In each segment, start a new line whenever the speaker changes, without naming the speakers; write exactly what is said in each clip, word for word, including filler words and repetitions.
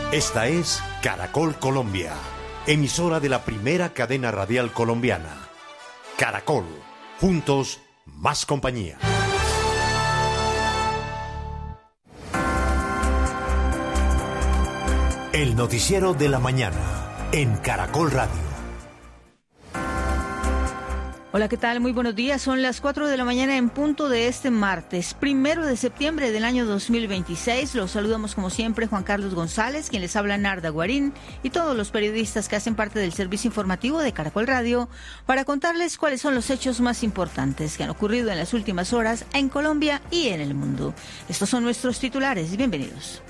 Esta es Caracol Colombia, emisora de la primera cadena radial colombiana. Caracol, juntos, más compañía. El noticiero de la mañana en Caracol Radio.
Hola, ¿qué tal? Muy buenos días. Son las cuatro de la mañana en punto de este martes, primero de septiembre del año dos mil veintiséis. Los saludamos como siempre Juan Carlos González, quien les habla Narda Guarín, y todos los periodistas que hacen parte del servicio informativo de Caracol Radio para contarles cuáles son los hechos más importantes que han ocurrido en las últimas horas en Colombia y en el mundo. Estos son nuestros titulares. Bienvenidos.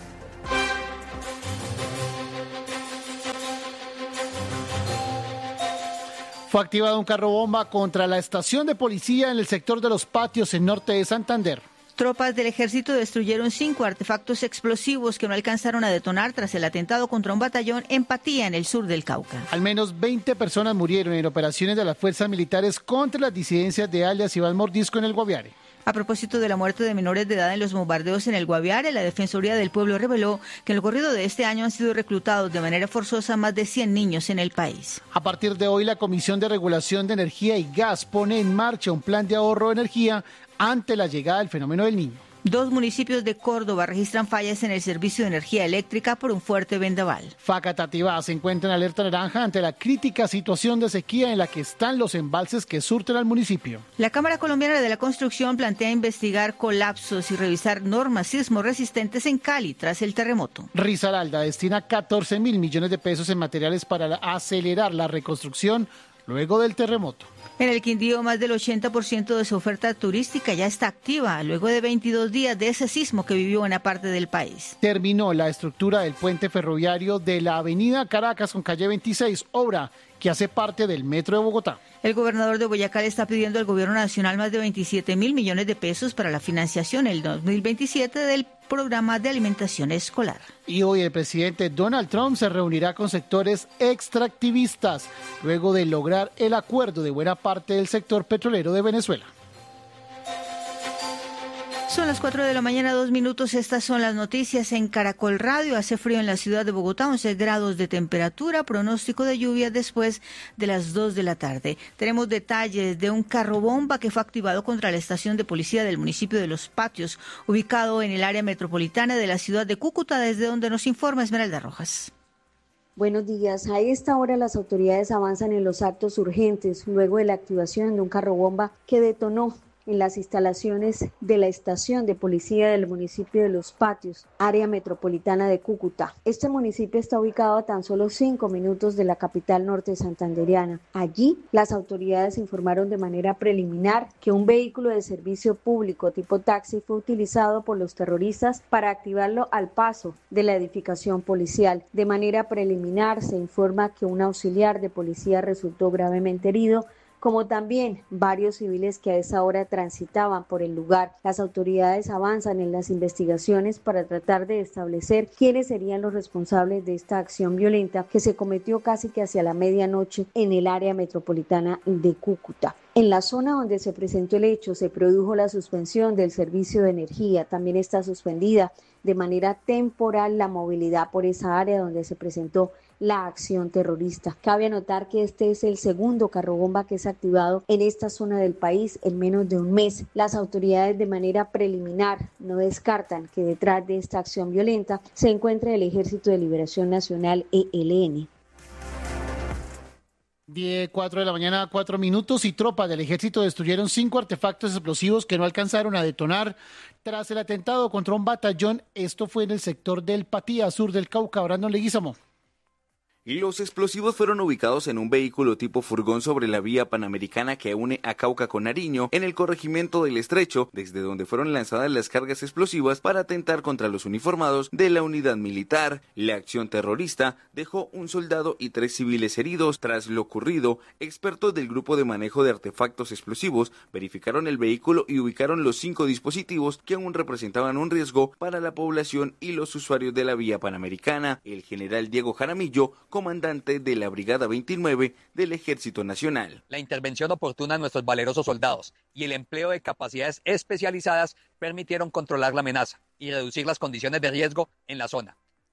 Fue activado un carro bomba contra la estación de policía en el sector de Los Patios, en norte de Santander.
Tropas del ejército destruyeron cinco artefactos explosivos que no alcanzaron a detonar tras el atentado contra un batallón en Patía, en el sur del Cauca.
Al menos veinte personas murieron en operaciones de las fuerzas militares contra las disidencias de alias Iván Mordisco en el Guaviare.
A propósito de la muerte de menores de edad en los bombardeos en el Guaviare, la Defensoría del Pueblo reveló que en el corrido de este año han sido reclutados de manera forzosa más de cien niños en el país.
A partir de hoy, la Comisión de Regulación de Energía y Gas pone en marcha un plan de ahorro de energía ante la llegada del fenómeno del Niño.
Dos municipios de Córdoba registran fallas en el servicio de energía eléctrica por un fuerte vendaval.
Facatativá se encuentra en alerta naranja ante la crítica situación de sequía en la que están los embalses que surten al municipio.
La Cámara Colombiana de la Construcción plantea investigar colapsos y revisar normas sismo resistentes en Cali tras el terremoto.
Risaralda destina catorce mil millones de pesos en materiales para acelerar la reconstrucción luego del terremoto.
En el Quindío, más del ochenta por ciento de su oferta turística ya está activa, luego de veintidós días de ese sismo que vivió buena parte del país.
Terminó la estructura del puente ferroviario de la avenida Caracas con calle veintiséis, obra que hace parte del Metro de Bogotá.
El gobernador de Boyacá le está pidiendo al gobierno nacional más de veintisiete mil millones de pesos para la financiación en el dos mil veintisiete del programa de alimentación escolar.
Y hoy el presidente Donald Trump se reunirá con sectores extractivistas luego de lograr el acuerdo de buena parte del sector petrolero de Venezuela.
Son las cuatro de la mañana, dos minutos. Estas son las noticias en Caracol Radio. Hace frío en la ciudad de Bogotá, once grados de temperatura, pronóstico de lluvia después de las dos de la tarde. Tenemos detalles de un carro bomba que fue activado contra la estación de policía del municipio de Los Patios, ubicado en el área metropolitana de la ciudad de Cúcuta, desde donde nos informa Esmeralda Rojas.
Buenos días. A esta hora las autoridades avanzan en los actos urgentes luego de la activación de un carro bomba que detonó en las instalaciones de la estación de policía del municipio de Los Patios, área metropolitana de Cúcuta. Este municipio está ubicado a tan solo cinco minutos de la capital norte santandereana. Allí, las autoridades informaron de manera preliminar que un vehículo de servicio público tipo taxi fue utilizado por los terroristas para activarlo al paso de la edificación policial. De manera preliminar, se informa que un auxiliar de policía resultó gravemente herido, como también varios civiles que a esa hora transitaban por el lugar. Las autoridades avanzan en las investigaciones para tratar de establecer quiénes serían los responsables de esta acción violenta que se cometió casi que hacia la medianoche en el área metropolitana de Cúcuta. En la zona donde se presentó el hecho se produjo la suspensión del servicio de energía. También está suspendida de manera temporal la movilidad por esa área donde se presentó la acción terrorista. Cabe anotar que este es el segundo carro bomba que es activado en esta zona del país en menos de un mes. Las autoridades de manera preliminar no descartan que detrás de esta acción violenta se encuentre el Ejército de Liberación Nacional E L N.
diez, cuatro de la mañana, cuatro minutos, y tropas del ejército destruyeron cinco artefactos explosivos que no alcanzaron a detonar tras el atentado contra un batallón. Esto fue en el sector del Patía, sur del Cauca. Brandon Leguízamo.
Los explosivos fueron ubicados en un vehículo tipo furgón sobre la vía panamericana que une a Cauca con Nariño, en el corregimiento del Estrecho, desde donde fueron lanzadas las cargas explosivas para atentar contra los uniformados de la unidad militar. La acción terrorista dejó un soldado y tres civiles heridos. Tras lo ocurrido, expertos del Grupo de Manejo de Artefactos Explosivos verificaron el vehículo y ubicaron los cinco dispositivos que aún representaban un riesgo para la población y los usuarios de la vía panamericana. El general Diego Jaramillo, comandante de la Brigada veintinueve del Ejército Nacional.
La intervención oportuna de nuestros valerosos soldados y el empleo de capacidades especializadas permitieron controlar la amenaza y reducir las condiciones de riesgo en la zona.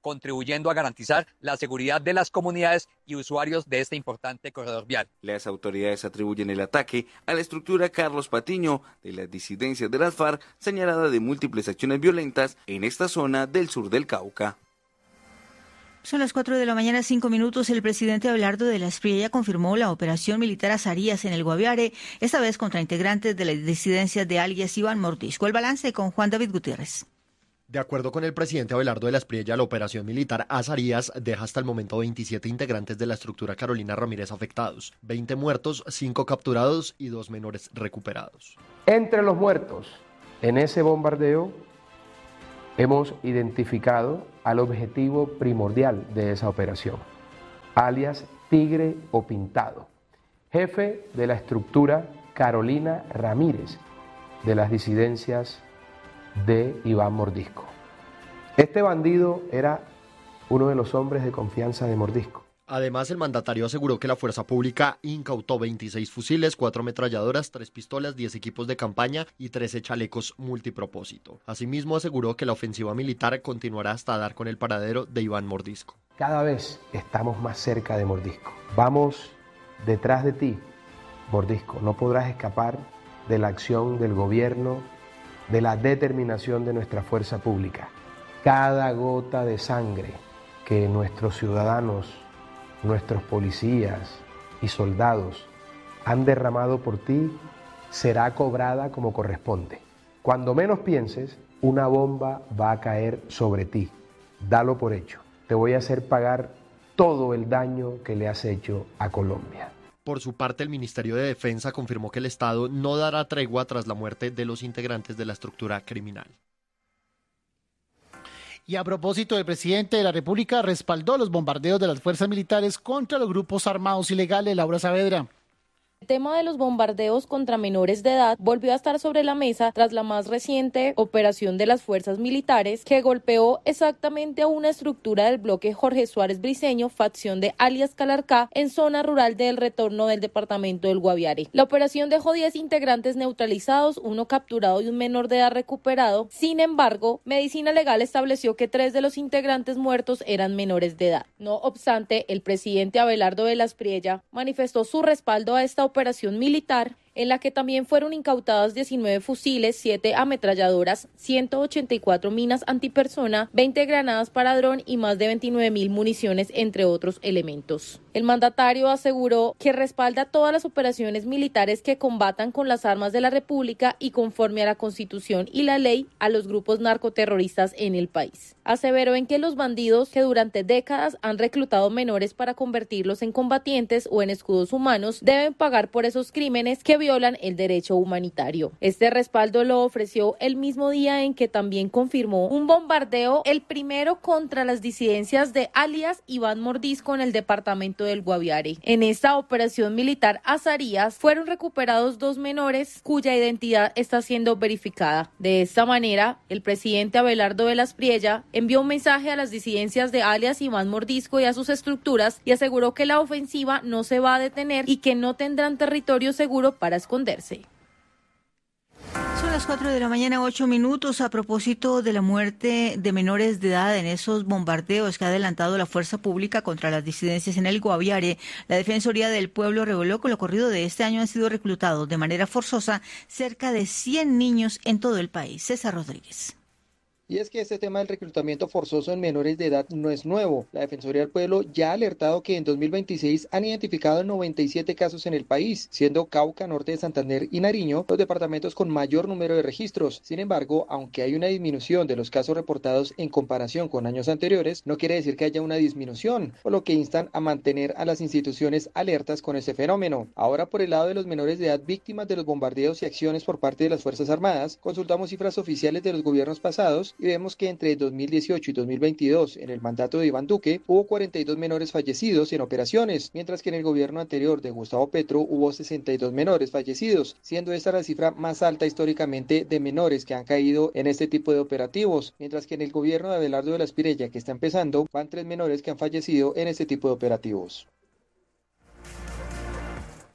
contribuyendo a garantizar la seguridad de las comunidades y usuarios de este importante corredor vial.
Las autoridades atribuyen el ataque a la estructura Carlos Patiño de las disidencias de las FARC, señalada de múltiples acciones violentas en esta zona del sur del Cauca.
Son las cuatro de la mañana, cinco minutos. El presidente Abelardo de la Espriella confirmó la operación militar Azarías en el Guaviare, esta vez contra integrantes de las disidencias de alias Iván Mordisco. El balance con Juan David Gutiérrez.
De acuerdo con el presidente Abelardo de la Espriella, la operación militar Azarías deja hasta el momento veintisiete integrantes de la estructura Carolina Ramírez afectados, veinte muertos, cinco capturados y dos menores recuperados.
Entre los muertos en ese bombardeo hemos identificado al objetivo primordial de esa operación, alias Tigre o Pintado, jefe de la estructura Carolina Ramírez de las disidencias de Iván Mordisco. Este bandido era uno de los hombres de confianza de Mordisco.
Además, el mandatario aseguró que la fuerza pública incautó veintiséis fusiles, cuatro ametralladoras, tres pistolas, diez equipos de campaña y trece chalecos multipropósito. Asimismo, aseguró que la ofensiva militar continuará hasta dar con el paradero de Iván Mordisco.
Cada vez estamos más cerca de Mordisco. Vamos detrás de ti, Mordisco. No podrás escapar de la acción del gobierno, de la determinación de nuestra fuerza pública. Cada gota de sangre que nuestros ciudadanos, nuestros policías y soldados han derramado por ti será cobrada como corresponde. Cuando menos pienses, una bomba va a caer sobre ti. Dalo por hecho. Te voy a hacer pagar todo el daño que le has hecho a Colombia.
Por su parte, el Ministerio de Defensa confirmó que el Estado no dará tregua tras la muerte de los integrantes de la estructura criminal.
Y a propósito, el presidente de la República respaldó los bombardeos de las fuerzas militares contra los grupos armados ilegales. Laura Saavedra.
El tema de los bombardeos contra menores de edad volvió a estar sobre la mesa tras la más reciente operación de las fuerzas militares que golpeó exactamente a una estructura del bloque Jorge Suárez Briceño, facción de alias Calarcá, en zona rural del Retorno del departamento del Guaviare. La operación dejó diez integrantes neutralizados, uno capturado y un menor de edad recuperado. Sin embargo, Medicina Legal estableció que tres de los integrantes muertos eran menores de edad. No obstante, el presidente Abelardo de la Espriella manifestó su respaldo a esta operación militar, en la que también fueron incautadas diecinueve fusiles, siete ametralladoras, ciento ochenta y cuatro minas antipersona, veinte granadas para dron y más de veintinueve mil municiones, entre otros elementos. El mandatario aseguró que respalda todas las operaciones militares que combatan con las armas de la República y conforme a la Constitución y la ley a los grupos narcoterroristas en el país. Aseveró en que los bandidos que durante décadas han reclutado menores para convertirlos en combatientes o en escudos humanos deben pagar por esos crímenes que violan el derecho humanitario. Este respaldo lo ofreció el mismo día en que también confirmó un bombardeo, el primero contra las disidencias de alias Iván Mordisco en el departamento del Guaviare. En esta operación militar Azarías fueron recuperados dos menores cuya identidad está siendo verificada. De esta manera, el presidente Abelardo de la Espriella envió un mensaje a las disidencias de alias Iván Mordisco y a sus estructuras y aseguró que la ofensiva no se va a detener y que no tendrán territorio seguro para esconderse.
Son las cuatro de la mañana, ocho minutos. A propósito de la muerte de menores de edad en esos bombardeos que ha adelantado la fuerza pública contra las disidencias en el Guaviare, la Defensoría del Pueblo reveló que lo corrido de este año han sido reclutados de manera forzosa cerca de cien niños en todo el país. César Rodríguez.
Y es que este tema del reclutamiento forzoso en menores de edad no es nuevo. La Defensoría del Pueblo ya ha alertado que en dos mil veintiséis han identificado noventa y siete casos en el país, siendo Cauca, Norte de Santander y Nariño los departamentos con mayor número de registros. Sin embargo, aunque hay una disminución de los casos reportados en comparación con años anteriores, no quiere decir que haya una disminución, por lo que instan a mantener a las instituciones alertas con este fenómeno. Ahora, por el lado de los menores de edad víctimas de los bombardeos y acciones por parte de las Fuerzas Armadas, consultamos cifras oficiales de los gobiernos pasados y vemos que entre dos mil dieciocho y dos mil veintidós, en el mandato de Iván Duque, hubo cuarenta y dos menores fallecidos en operaciones, mientras que en el gobierno anterior de Gustavo Petro hubo sesenta y dos menores fallecidos, siendo esta la cifra más alta históricamente de menores que han caído en este tipo de operativos, mientras que en el gobierno de Abelardo de la Espriella, que está empezando, van tres menores que han fallecido en este tipo de operativos.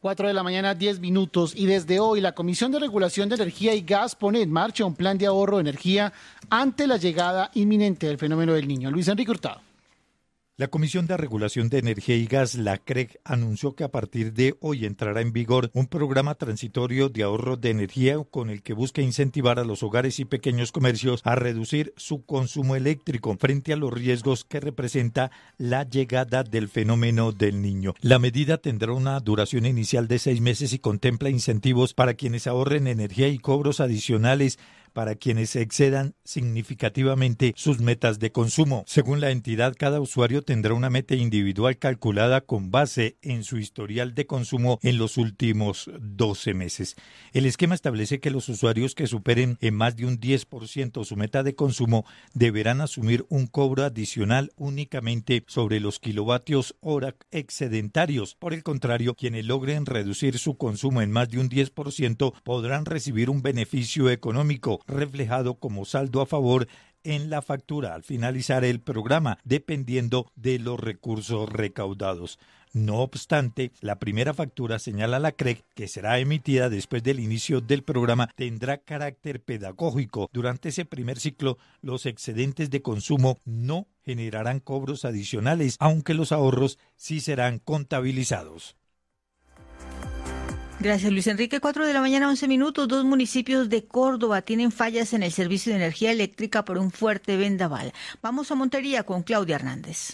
cuatro de la mañana, diez minutos, y desde hoy la Comisión de Regulación de Energía y Gas pone en marcha un plan de ahorro de energía ante la llegada inminente del fenómeno del Niño. Luis Enrique Hurtado.
La Comisión de Regulación de Energía y Gas, la C R E G, anunció que a partir de hoy entrará en vigor un programa transitorio de ahorro de energía con el que busca incentivar a los hogares y pequeños comercios a reducir su consumo eléctrico frente a los riesgos que representa la llegada del fenómeno del Niño. La medida tendrá una duración inicial de seis meses y contempla incentivos para quienes ahorren energía y cobros adicionales para quienes excedan significativamente sus metas de consumo. Según la entidad, cada usuario tendrá una meta individual calculada con base en su historial de consumo en los últimos doce meses. El esquema establece que los usuarios que superen en más de un diez por ciento su meta de consumo deberán asumir un cobro adicional únicamente sobre los kilovatios hora excedentarios. Por el contrario, quienes logren reducir su consumo en más de un diez por ciento podrán recibir un beneficio económico reflejado como saldo a favor en la factura al finalizar el programa, dependiendo de los recursos recaudados. No obstante, la primera factura, señala la C R E G, que será emitida después del inicio del programa, tendrá carácter pedagógico. Durante ese primer ciclo, los excedentes de consumo no generarán cobros adicionales, aunque los ahorros sí serán contabilizados.
Gracias, Luis Enrique. Cuatro de la mañana, once minutos. Dos municipios de Córdoba tienen fallas en el servicio de energía eléctrica por un fuerte vendaval. Vamos a Montería con Claudia Hernández.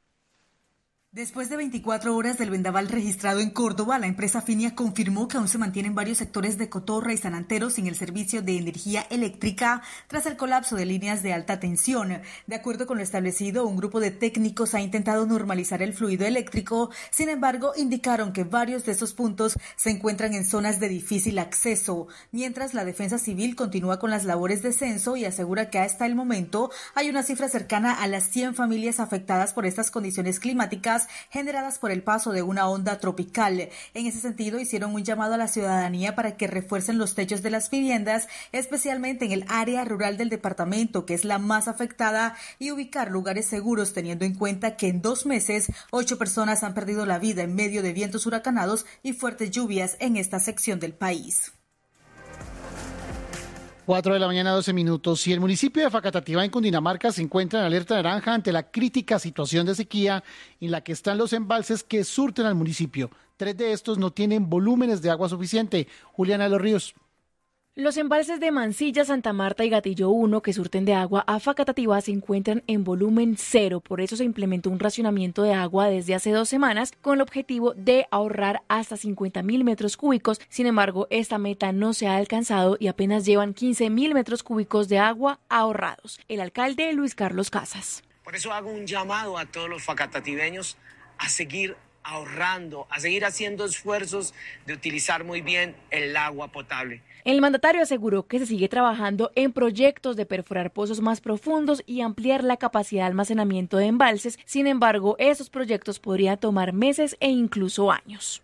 Después de veinticuatro horas del vendaval registrado en Córdoba, la empresa Finia confirmó que aún se mantienen varios sectores de Cotorra y San Antero sin el servicio de energía eléctrica tras el colapso de líneas de alta tensión. De acuerdo con lo establecido, un grupo de técnicos ha intentado normalizar el fluido eléctrico. Sin embargo, indicaron que varios de esos puntos se encuentran en zonas de difícil acceso, mientras la Defensa Civil continúa con las labores de censo y asegura que hasta el momento hay una cifra cercana a las cien familias afectadas por estas condiciones climáticas generadas por el paso de una onda tropical. En ese sentido, hicieron un llamado a la ciudadanía para que refuercen los techos de las viviendas, especialmente en el área rural del departamento, que es la más afectada, y ubicar lugares seguros, teniendo en cuenta que en dos meses, ocho personas han perdido la vida en medio de vientos huracanados y fuertes lluvias en esta sección del país.
Cuatro de la mañana, doce minutos. Y el municipio de Facatativá, en Cundinamarca, se encuentra en alerta naranja ante la crítica situación de sequía en la que están los embalses que surten al municipio. Tres de estos no tienen volúmenes de agua suficiente. Juliana de los Ríos.
Los embalses de Mansilla, Santa Marta y Gatillo uno, que surten de agua a Facatativá, se encuentran en volumen cero. Por eso se implementó un racionamiento de agua desde hace dos semanas con el objetivo de ahorrar hasta cincuenta mil metros cúbicos. Sin embargo, esta meta no se ha alcanzado y apenas llevan quince mil metros cúbicos de agua ahorrados. El alcalde Luis Carlos Casas.
Por eso hago un llamado a todos los facatativeños a seguir ahorrando, a seguir haciendo esfuerzos de utilizar muy bien el agua potable.
El mandatario aseguró que se sigue trabajando en proyectos de perforar pozos más profundos y ampliar la capacidad de almacenamiento de embalses. Sin embargo, esos proyectos podrían tomar meses e incluso años.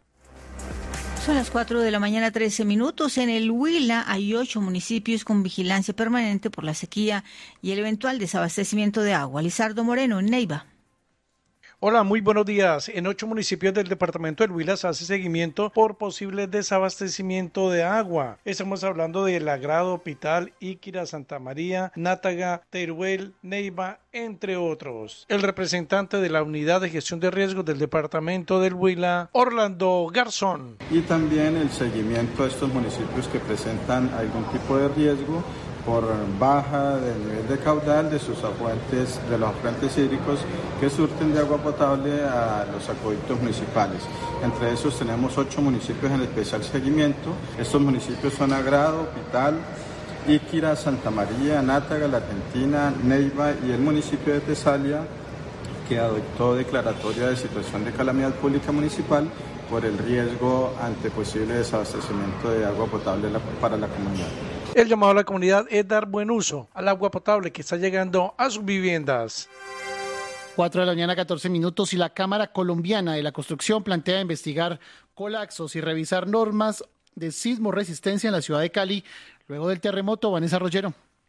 Son las cuatro de la mañana, trece minutos. En el Huila hay ocho municipios con vigilancia permanente por la sequía y el eventual desabastecimiento de agua. Lizardo Moreno, en Neiva.
Hola, muy buenos días. En ocho municipios del departamento del Huila se hace seguimiento por posible desabastecimiento de agua. Estamos hablando de Lagrado, Pital, Iquira, Santa María, Nátaga, Teruel, Neiva, entre otros. El representante de la Unidad de Gestión de Riesgos del departamento del Huila, Orlando Garzón.
Y también el seguimiento a estos municipios que presentan algún tipo de riesgo por baja del nivel de caudal de sus afluentes, de los afluentes hídricos que surten de agua potable a los acueductos municipales. Entre esos tenemos ocho municipios en especial seguimiento. Estos municipios son Agrado, Pital, Iquira, Santa María, Nátaga, La Tentina, Neiva y el municipio de Tesalia, que adoptó declaratoria de situación de calamidad pública municipal por el riesgo ante posible desabastecimiento de agua potable para la comunidad.
El llamado a la comunidad es dar buen uso al agua potable que está llegando a sus viviendas.
Cuatro de la mañana, catorce minutos, y la Cámara Colombiana de la Construcción plantea investigar colapsos y revisar normas de sismo resistencia en la ciudad de Cali luego del terremoto. Vanessa Rollero.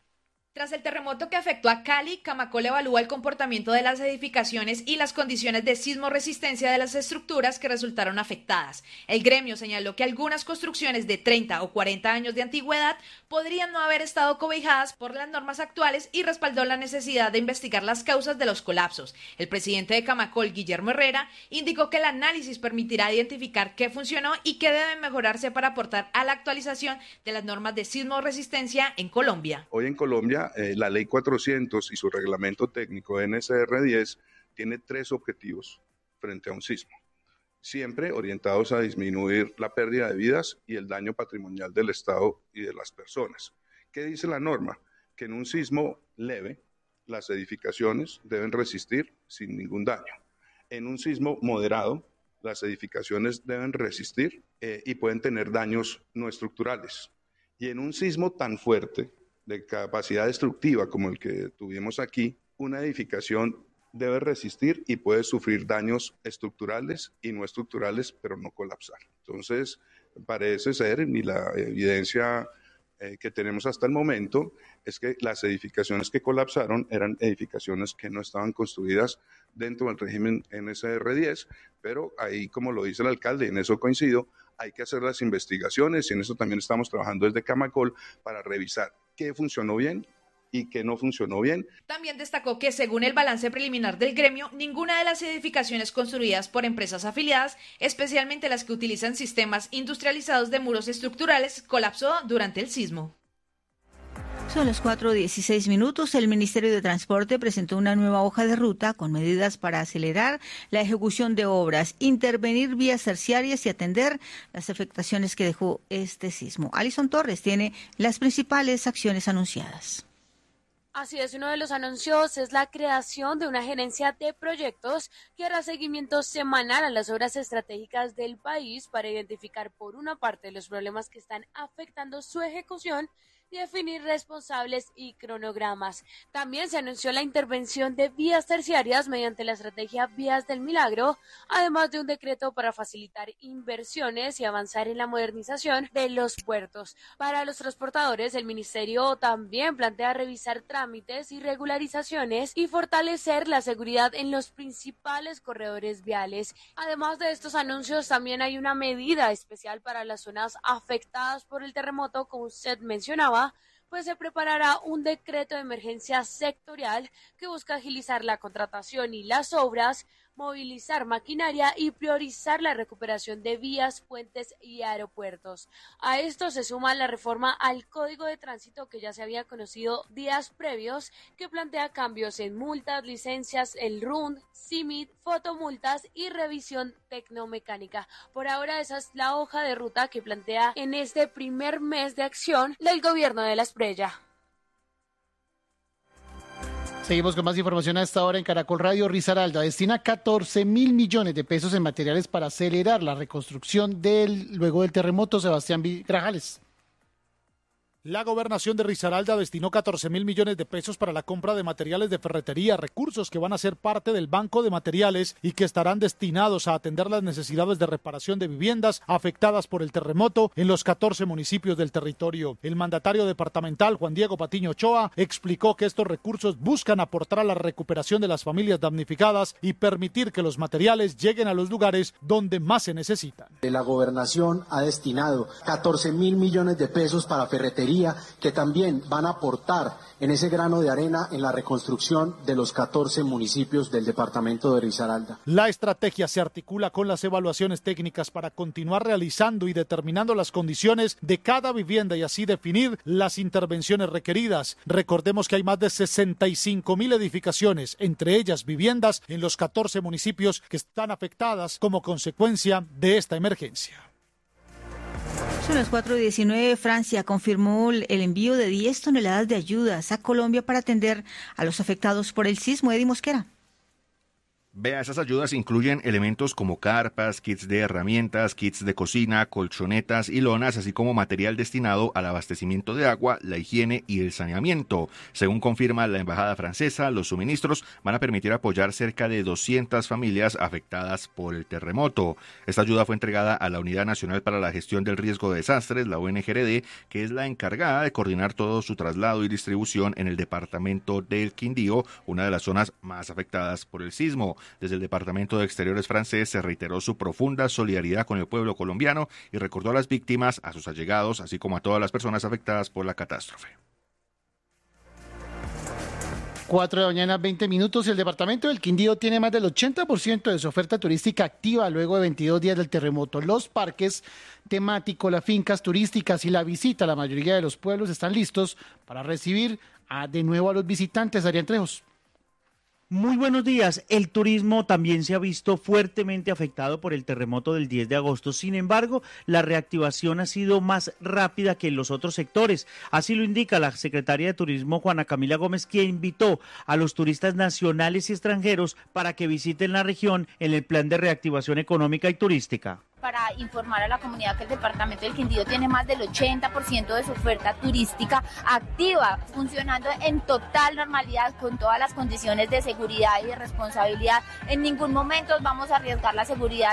Tras el terremoto que afectó a Cali, Camacol evalúa el comportamiento de las edificaciones y las condiciones de sismoresistencia de las estructuras que resultaron afectadas. El gremio señaló que algunas construcciones de treinta o cuarenta años de antigüedad podrían no haber estado cobijadas por las normas actuales y respaldó la necesidad de investigar las causas de los colapsos. El presidente de Camacol, Guillermo Herrera, indicó que el análisis permitirá identificar qué funcionó y qué debe mejorarse para aportar a la actualización de las normas de sismoresistencia en Colombia.
Hoy en Colombia, Eh, la ley cuatrocientos y su reglamento técnico N S R diez tiene tres objetivos frente a un sismo, siempre orientados a disminuir la pérdida de vidas y el daño patrimonial del Estado y de las personas. ¿Qué dice la norma? Que en un sismo leve las edificaciones deben resistir sin ningún daño. En un sismo moderado las edificaciones deben resistir eh, y pueden tener daños no estructurales. Y en un sismo tan fuerte de capacidad destructiva como el que tuvimos aquí, una edificación debe resistir y puede sufrir daños estructurales y no estructurales, pero no colapsar. Entonces, parece ser, y la evidencia eh, que tenemos hasta el momento, es que las edificaciones que colapsaron eran edificaciones que no estaban construidas dentro del régimen N S R diez, pero ahí, como lo dice el alcalde, y en eso coincido, hay que hacer las investigaciones y en eso también estamos trabajando desde Camacol para revisar qué funcionó bien y qué no funcionó bien.
También destacó que según el balance preliminar del gremio, ninguna de las edificaciones construidas por empresas afiliadas, especialmente las que utilizan sistemas industrializados de muros estructurales, colapsó durante el sismo.
Son las cuatro dieciséis minutos. El Ministerio de Transporte presentó una nueva hoja de ruta con medidas para acelerar la ejecución de obras, intervenir vías terciarias y atender las afectaciones que dejó este sismo. Alison Torres tiene las principales acciones anunciadas.
Así es, uno de los anuncios es la creación de una gerencia de proyectos que hará seguimiento semanal a las obras estratégicas del país para identificar por una parte los problemas que están afectando su ejecución y definir responsables y cronogramas. También se anunció la intervención de vías terciarias mediante la estrategia Vías del Milagro, además de un decreto para facilitar inversiones y avanzar en la modernización de los puertos. Para los transportadores, el ministerio también plantea revisar trámites y regularizaciones y fortalecer la seguridad en los principales corredores viales. Además de estos anuncios, también hay una medida especial para las zonas afectadas por el terremoto, como usted mencionaba, pues se preparará un decreto de emergencia sectorial que busca agilizar la contratación y las obras, movilizar maquinaria y priorizar la recuperación de vías, puentes y aeropuertos. A esto se suma la reforma al Código de Tránsito que ya se había conocido días previos, que plantea cambios en multas, licencias, el R U N, C I M I T, fotomultas y revisión tecnomecánica. Por ahora esa es la hoja de ruta que plantea en este primer mes de acción del gobierno de La Espriella.
Seguimos con más información a esta hora en Caracol Radio. Risaralda destina catorce mil millones de pesos en materiales para acelerar la reconstrucción del luego del terremoto. Sebastián Grajales.
La gobernación de Risaralda destinó catorce mil millones de pesos para la compra de materiales de ferretería, recursos que van a ser parte del banco de materiales y que estarán destinados a atender las necesidades de reparación de viviendas afectadas por el terremoto en los catorce municipios del territorio. El mandatario departamental, Juan Diego Patiño Ochoa, explicó que estos recursos buscan aportar a la recuperación de las familias damnificadas y permitir que los materiales lleguen a los lugares donde más se necesitan.
La gobernación ha destinado catorce mil millones de pesos para ferretería, que también van a aportar en ese grano de arena en la reconstrucción de los catorce municipios del departamento de Risaralda.
La estrategia se articula con las evaluaciones técnicas para continuar realizando y determinando las condiciones de cada vivienda y así definir las intervenciones requeridas. Recordemos que hay más de sesenta y cinco mil edificaciones, entre ellas viviendas, en los catorce municipios que están afectadas como consecuencia de esta emergencia.
Son las cuatro diecinueve. Francia confirmó el envío de diez toneladas de ayudas a Colombia para atender a los afectados por el sismo. Eddie Mosquera.
Vea, esas ayudas incluyen elementos como carpas, kits de herramientas, kits de cocina, colchonetas y lonas, así como material destinado al abastecimiento de agua, la higiene y el saneamiento. Según confirma la embajada francesa, los suministros van a permitir apoyar cerca de doscientas familias afectadas por el terremoto. Esta ayuda fue entregada a la Unidad Nacional para la Gestión del Riesgo de Desastres, la U N G R D, que es la encargada de coordinar todo su traslado y distribución en el departamento del Quindío, una de las zonas más afectadas por el sismo. Desde el Departamento de Exteriores francés se reiteró su profunda solidaridad con el pueblo colombiano y recordó a las víctimas, a sus allegados, así como a todas las personas afectadas por la catástrofe.
cuatro de la mañana, veinte minutos. El departamento del Quindío tiene más del ochenta por ciento de su oferta turística activa luego de veintidós días del terremoto. Los parques temáticos, las fincas turísticas y la visita a la mayoría de los pueblos están listos para recibir a, de nuevo a los visitantes. Adrián Trejos.
Muy buenos días. El turismo también se ha visto fuertemente afectado por el terremoto del diez de agosto. Sin embargo, la reactivación ha sido más rápida que en los otros sectores. Así lo indica la secretaria de Turismo, Juana Camila Gómez, quien invitó a los turistas nacionales y extranjeros para que visiten la región en el plan de reactivación económica y turística.
Para informar a la comunidad que el departamento del Quindío tiene más del ochenta por ciento de su oferta turística activa, funcionando en total normalidad con todas las condiciones de seguridad y de responsabilidad. En ningún momento vamos a arriesgar la seguridad